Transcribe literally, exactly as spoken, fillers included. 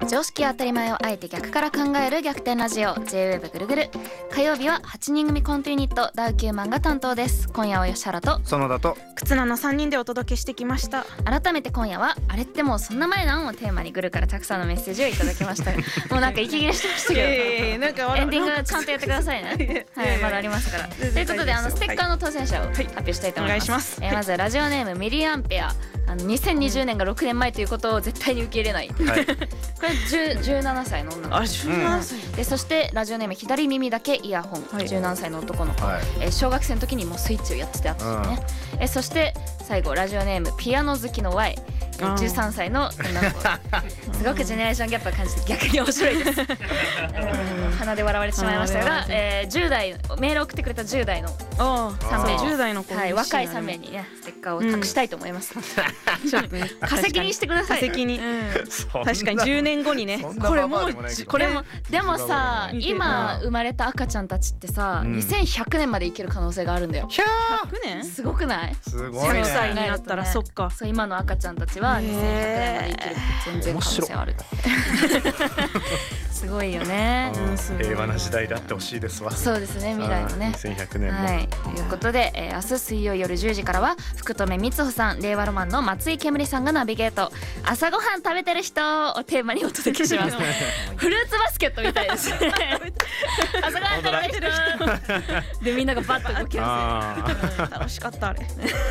常識や当たり前をあえて逆から考える逆転ラジオ ジェイウェーブ ぐるぐる。火曜日ははちにん組コントユニットダウキューマンが担当です。今夜は吉原と園田と忽那のさんにんでお届けしてきました。 改めて今夜はあれってもうそんな前なんをテーマにぐるからたくさんのメッセージをいただきましたもうなんか息切れしてましたけど、 えー、なんかエンディングちゃんとやってくださいねはいまだありますからということであのステッカーの当選者を発表したいと思います、はい、お願いします、えー、まずラジオネームミリアンペア。あのにせんにじゅうねんがろくねんまえということを絶対に受け入れない、はい、これじゅうななさいの女の子。あ、じゅうななさい、うん、でそしてラジオネーム左耳だけイヤホン、はい、じゅうななさいの男の子、はい、えー、小学生の時にもうスイッチをやってたやつですね、うん、えー、そして最後ラジオネームピアノ好きの Y、じゅうさんさいの女の子すごくジェネレーションギャップを感じて逆に面白いです鼻で笑われてしまいましたが、えー、じゅう代メールを送ってくれたじゅう代のさんめい、じゅう代の子、はい、若いさんめいにねステッカーを託したいと思います、うん、ちょっとね化石にしてください。化石に、うん、確かにじゅうねんごにねこれもこれもでもさ今生まれた赤ちゃんたちってさ、うん、にせんひゃくねんまで生きる可能性があるんだよ。ひゃくねんすごくない？ すごいね。 ひゃくさいになったら、そっか、 そう今の赤ちゃんたちはにせんひゃくねんまで生きる全然可能性あるすごいよね、 うん、平和な時代であってほしいですわ。 そうですね、未来のねにせんひゃくねんも、 はい、ということで、えー、明日水曜夜じゅうじからは福留光穂さん、令和ロマンの松井けむりさんがナビゲート、朝ごはん食べてる人をテーマにお届けしますフルーツバスケットみたいです朝ごはん食べてる人でみんながバッと動きます、ね、楽しかったあれ